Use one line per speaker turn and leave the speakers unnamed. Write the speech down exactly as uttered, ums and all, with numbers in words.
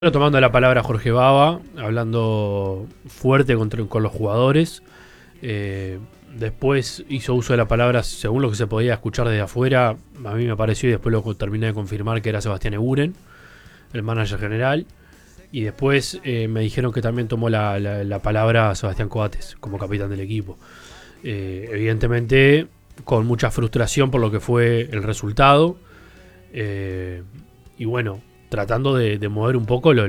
Bueno, tomando la palabra Jorge Baba, hablando fuerte contra, con los jugadores. Eh, después hizo uso de la palabra, según lo que se podía escuchar desde afuera. A mí me pareció, y después lo terminé de confirmar, que era Sebastián Eguren, el manager general. Y después eh, me dijeron que también tomó la, la, la palabra Sebastián Coates como capitán del equipo. Eh, evidentemente con mucha frustración por lo que fue el resultado. Eh, y bueno, tratando de, de mover un poco lo,